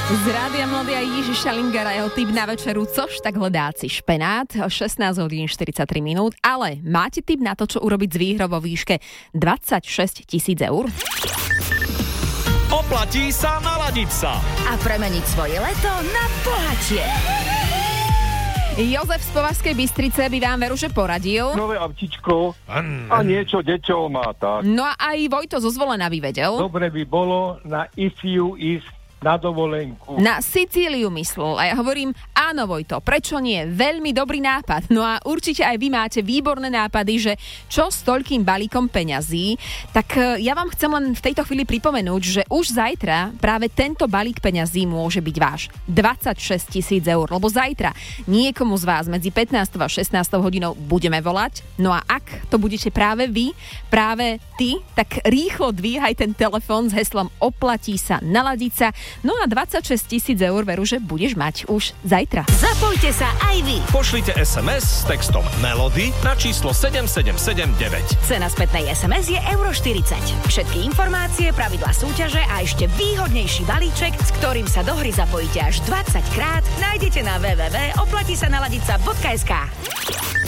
Z Rádia Mladý a Ježiša Lingara jeho tip na večeru, což tak hledáci špenát, 16 hodín 43 minút, ale máte tip na to, čo urobiť s výhrou vo výške 26 000 eur? Oplatí sa naladiť sa a premeniť svoje leto na bohatie. Jozef z Považskej Bystrice by vám veru, že poradil. Nové autíčko a niečo deťom má tak. No a aj Vojto zo Zvolena by vedel. Dobre by bolo na If You Is na dovolenku. Na Sicíliu myslel. A ja hovorím, áno Vojto, prečo nie? Veľmi dobrý nápad. No a určite aj vy máte výborné nápady, že čo s toľkým balíkom peňazí. Tak ja vám chcem len v tejto chvíli pripomenúť, že už zajtra práve tento balík peňazí môže byť váš. 26 000 eur. Lebo zajtra niekomu z vás medzi 15 a 16 hodinou budeme volať. No a ak to budete práve vy, práve ty, tak rýchlo dvíhaj ten telefón s heslom oplatí sa naladiť sa. No a 26 000 eur veru, že budeš mať už zajtra. Zapojte sa aj vy. Pošlite SMS s textom Melody na číslo 7779. Cena spätnej SMS je euro 40. Všetky informácie, pravidlá súťaže a ešte výhodnejší balíček, s ktorým sa do hry zapojíte až 20 krát, nájdete na www.oplatisanaladica.sk.